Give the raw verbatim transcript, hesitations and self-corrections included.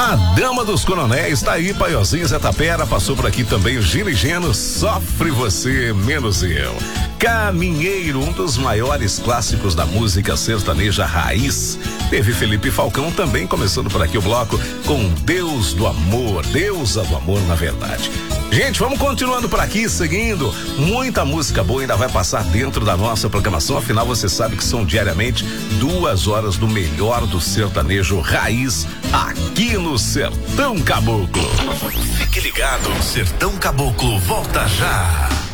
A dama dos coronéis tá aí, Paiozinho, Zé Tapera, passou por aqui também o Gino e Geno, Sofre Você, Menos Eu. Caminheiro, um dos maiores clássicos da música sertaneja raiz. Teve Felipe Falcão também, começando por aqui o bloco com Deus do Amor, Deusa do Amor, na verdade. Gente, vamos continuando por aqui, seguindo. Muita música boa ainda vai passar dentro da nossa programação, afinal você sabe que são diariamente duas horas do melhor do sertanejo raiz aqui no Sertão Caboclo. Fique ligado, Sertão Caboclo volta já.